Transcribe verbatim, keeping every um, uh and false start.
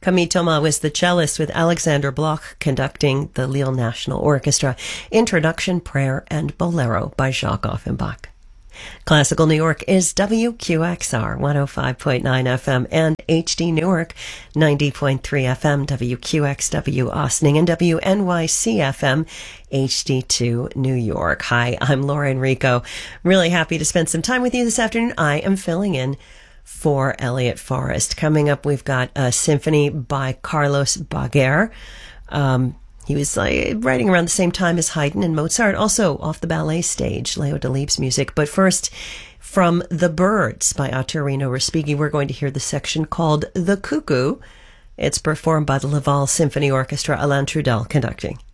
Camille Thomas was the cellist with Alexander Bloch conducting the Lille National Orchestra. Introduction, Prayer, and Bolero by Jacques Offenbach. Classical New York is W Q X R one oh five point nine F M and H D Newark ninety point three F M, W Q X W Austining, and W N Y C F M H D two New York. Hi, I'm Laura Enrico. Really happy to spend some time with you this afternoon. I am filling in for Elliot Forrest. Coming up, we've got a symphony by Carlos Baguer. Um, He was uh, writing around the same time as Haydn and Mozart, also off the ballet stage, Leo Delibes' music. But first, from The Birds by Ottorino Respighi, we're going to hear the section called The Cuckoo. It's performed by the Laval Symphony Orchestra, Alain Trudel conducting.